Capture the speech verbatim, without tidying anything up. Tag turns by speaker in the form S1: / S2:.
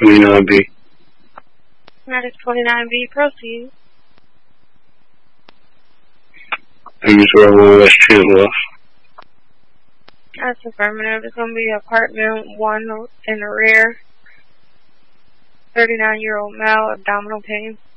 S1: twenty-nine B.
S2: Medic twenty-nine B, proceed.
S1: Maybe zero one West Chisholm.
S2: That's affirmative. It's going to be apartment one in the rear. thirty-nine-year-old male, abdominal pain.